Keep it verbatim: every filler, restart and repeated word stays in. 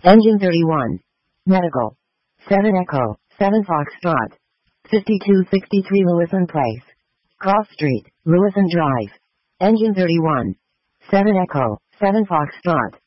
Engine thirty-one. Medical. seven Echo, seven Foxtrot. fifty-two sixty-three Lewison Place. Cross Street, Lewison Drive. Engine thirty-one. seven Echo, seven Foxtrot.